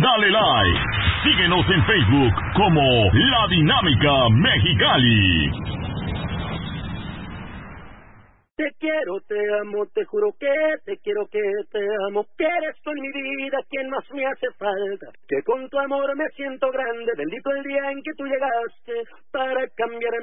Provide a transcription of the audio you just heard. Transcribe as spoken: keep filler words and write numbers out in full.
dale like. Síguenos en Facebook como La Dinámica Mexicali. Te quiero, te amo, te juro que te quiero, que te amo, que eres tú en mi vida quien más me hace falta, que con tu amor me siento grande, bendito el día en que tú llegaste para cambiarme.